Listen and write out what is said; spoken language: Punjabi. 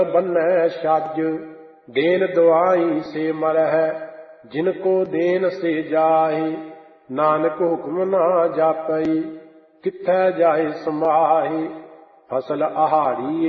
ਬੰਨੈ ਛੱਜ, ਦੇਨ ਦੁਆਈ ਸੇ ਮਰਹਿ, ਜਿਨ ਕੋ ਦੇਨ ਸੇ ਜਾਹਿ। ਨਾਨਕ ਹੁਕਮ ਨਾ ਜਾਪਈ, ਕਿੱਥੈ ਜਾਹਿ ਸਮਾਹਿ। ਫਸਲ ਆਹਾਰੀ